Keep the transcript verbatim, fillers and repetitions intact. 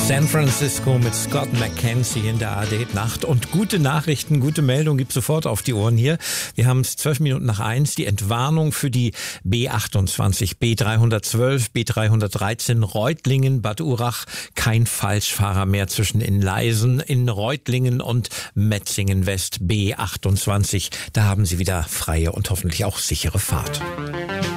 San Francisco mit Scott McKenzie in der A R D-Nacht. Und gute Nachrichten, gute Meldung gibt sofort auf die Ohren hier. Wir haben es zwölf Minuten nach eins. Die Entwarnung für die B achtundzwanzig, B dreihundertzwölf, B dreihundertdreizehn Reutlingen, Bad Urach. Kein Falschfahrer mehr zwischen Inleisen, in Reutlingen und Metzingen West. B achtundzwanzig. Da haben Sie wieder freie und hoffentlich auch sichere Fahrt.